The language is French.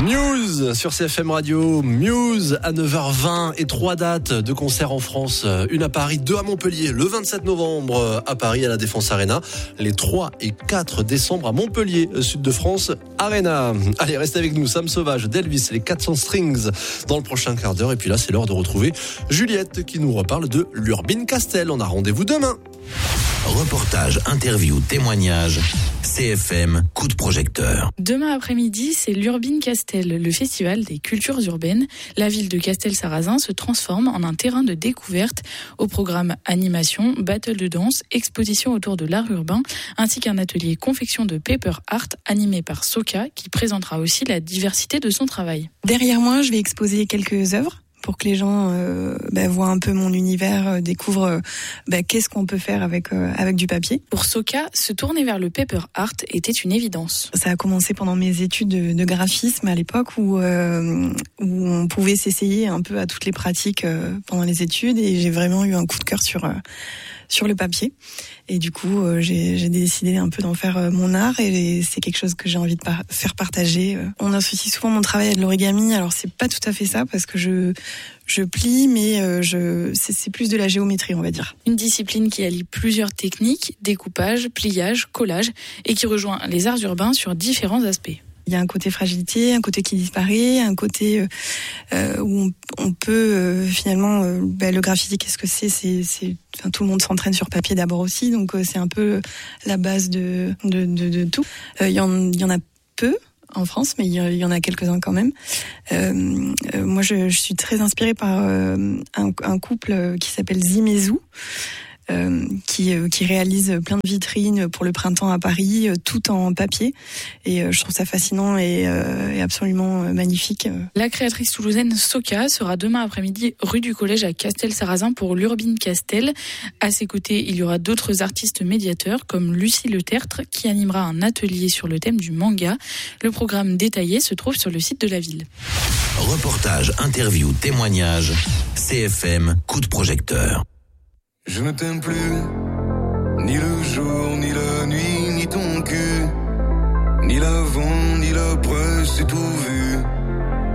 Muse sur CFM Radio, Muse à 9h20 et 3 dates de concerts en France. Une à Paris, 2 à Montpellier, le 27 novembre à Paris à la Défense Arena, les 3 et 4 décembre à Montpellier, Sud de France Arena. Allez, restez avec nous, Sam Sauvage, d'Elvis, les 400 Strings dans le prochain quart d'heure. Et puis là, c'est l'heure de retrouver Juliette qui nous reparle de l'Urbine Castel. On a rendez-vous demain. Reportage, interview, témoignage, CFM, coup de projecteur. Demain après-midi, c'est l'Urbine Castel, le festival des cultures urbaines. La ville de Castel-Sarrazin se transforme en un terrain de découverte. Au programme animation, battle de danse, exposition autour de l'art urbain, ainsi qu'un atelier confection de paper art animé par Soka, qui présentera aussi la diversité de son travail. Derrière moi, je vais exposer quelques œuvres pour que les gens voient un peu mon univers, découvrent qu'est-ce qu'on peut faire avec du papier. Pour Soka, se tourner vers le paper art était une évidence. Ça a commencé pendant mes études de graphisme à l'époque où on pouvait s'essayer un peu à toutes les pratiques pendant les études, et j'ai vraiment eu un coup de cœur sur le papier. Et du coup, j'ai décidé un peu d'en faire mon art, et c'est quelque chose que j'ai envie de faire partager. On associe souvent mon travail à de l'origami. Alors, c'est pas tout à fait ça, parce que je plie, mais c'est plus de la géométrie, on va dire. Une discipline qui allie plusieurs techniques, découpage, pliage, collage, et qui rejoint les arts urbains sur différents aspects. Il y a un côté fragilité, un côté qui disparaît, un côté où on peut finalement le graffiti, qu'est-ce que c'est tout le monde s'entraîne sur papier d'abord aussi, donc c'est un peu la base de tout. Il y en a peu en France, mais il y en a quelques-uns quand même. Moi, je suis très inspirée par un couple qui s'appelle Zimezu, qui réalise plein de vitrines pour le printemps à Paris, tout en papier. Et je trouve ça fascinant et absolument magnifique. La créatrice toulousaine Soka sera demain après-midi rue du Collège à Castel-Sarrazin pour l'Urbine Castel. À ses côtés, il y aura d'autres artistes médiateurs comme Lucie Le Tertre qui animera un atelier sur le thème du manga. Le programme détaillé se trouve sur le site de la ville. Reportage, interview, témoignage, CFM, coup de projecteur. Je ne t'aime plus, ni le jour, ni la nuit, ni ton cul, ni l'avant, ni l'après, c'est tout vu.